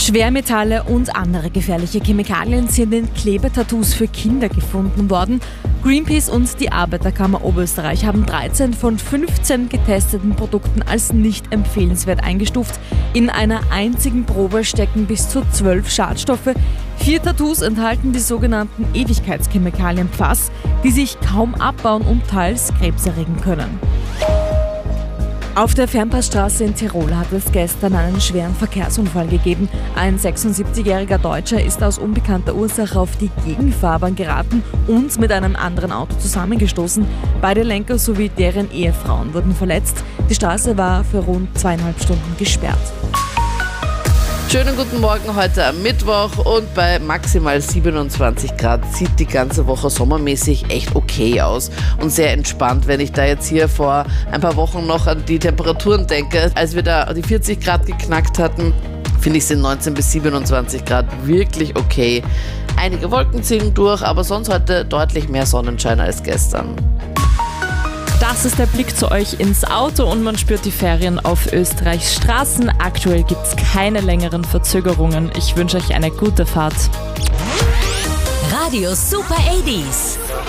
Schwermetalle und andere gefährliche Chemikalien sind in Klebetattoos für Kinder gefunden worden. Greenpeace und die Arbeiterkammer Oberösterreich haben 13 von 15 getesteten Produkten als nicht empfehlenswert eingestuft. In einer einzigen Probe stecken bis zu 12 Schadstoffe. 4 Tattoos enthalten die sogenannten Ewigkeitschemikalien PFAS, die sich kaum abbauen und teils krebserregend können. Auf der Fernpassstraße in Tirol hat es gestern einen schweren Verkehrsunfall gegeben. Ein 76-jähriger Deutscher ist aus unbekannter Ursache auf die Gegenfahrbahn geraten und mit einem anderen Auto zusammengestoßen. Beide Lenker sowie deren Ehefrauen wurden verletzt. Die Straße war für rund 2,5 Stunden gesperrt. Schönen guten Morgen heute am Mittwoch und bei maximal 27 Grad sieht die ganze Woche sommermäßig echt okay aus und sehr entspannt, wenn ich da jetzt hier vor ein paar Wochen noch an die Temperaturen denke. Als wir da die 40 Grad geknackt hatten, finde ich, sind 19 bis 27 Grad wirklich okay. Einige Wolken ziehen durch, aber sonst heute deutlich mehr Sonnenschein als gestern. Das ist der Blick zu euch ins Auto und man spürt die Ferien auf Österreichs Straßen. Aktuell gibt es keine längeren Verzögerungen. Ich wünsche euch eine gute Fahrt. Radio Super 80s.